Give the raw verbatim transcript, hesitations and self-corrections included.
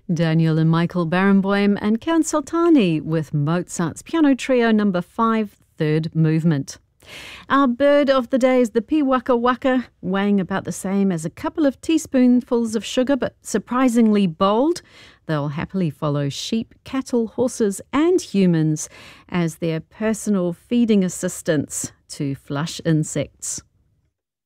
Daniel and Michael Barenboim and Count Soltani with Mozart's Piano Trio number five, third movement. Our bird of the day is the Piwaka Waka, weighing about the same as a couple of teaspoonfuls of sugar, but surprisingly bold. They'll happily follow sheep, cattle, horses and humans as their personal feeding assistants to flush insects.